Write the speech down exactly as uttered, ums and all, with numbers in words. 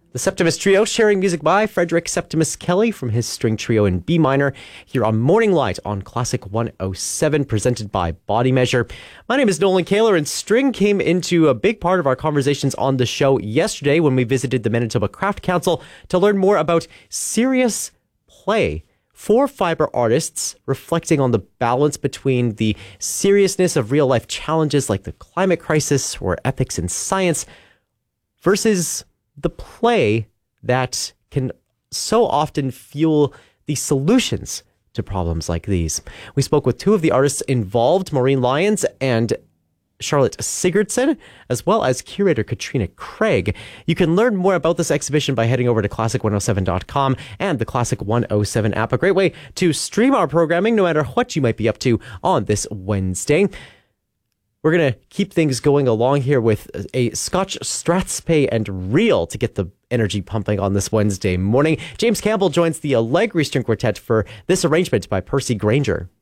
The Septimus Trio sharing music by Frederick Septimus Kelly from his string trio in B minor here on Morning Light on Classic one oh seven, presented by Body Measure. My name is Nolan Kaler, and string came into a big part of our conversations on the show yesterday when we visited the Manitoba Craft Council to learn more about serious play. Four fiber artists reflecting on the balance between the seriousness of real-life challenges like the climate crisis or ethics in science versus the play that can so often fuel the solutions to problems like these. We spoke with two of the artists involved, Maureen Lyons and Charlotte Sigurdsson, as well as curator Katrina Craig. You can learn more about this exhibition by heading over to classic one oh seven dot com and the Classic one oh seven app. A great way to stream our programming no matter what you might be up to on this Wednesday. We're going to keep things going along here with a Scotch Strathspey and Reel to get the energy pumping on this Wednesday morning. James Campbell joins the Allegri String Quartet for this arrangement by Percy Granger.